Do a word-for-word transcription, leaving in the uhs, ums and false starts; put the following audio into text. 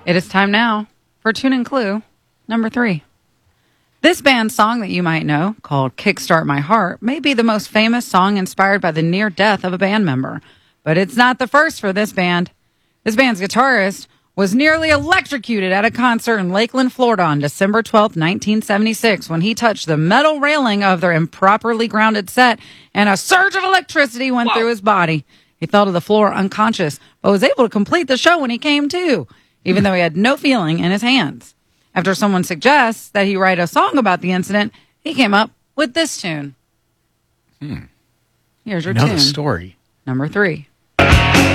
It is time now for Tune and Clue number three. This band's song that you might know, called Kickstart My Heart, may be the most famous song inspired by the near death of a band member. But it's not the first for this band. This band's guitarist was nearly electrocuted at a concert in Lakeland, Florida on December twelfth, nineteen seventy-six, when he touched the metal railing of their improperly grounded set, and a surge of electricity went Whoa. through his body. He fell to the floor unconscious, but was able to complete the show when he came to, even though he had no feeling in his hands. After someone suggests that he write a song about the incident, he came up with this tune. Hmm. Here's your Another tune. story. Number three.